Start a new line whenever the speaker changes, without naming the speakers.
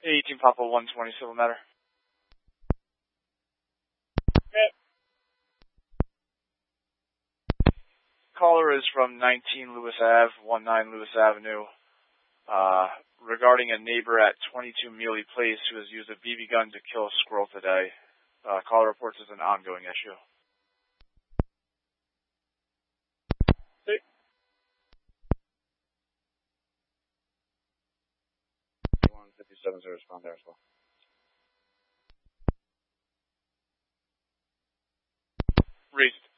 18 Papa 120 civil matter.
Okay.
Caller is from 19 Lewis Ave, 19 Lewis Avenue, regarding a neighbor at 22 Mealy Place who has used a BB gun to kill a squirrel today. Caller reports it's an ongoing issue. 57 to respond there as well. Reached.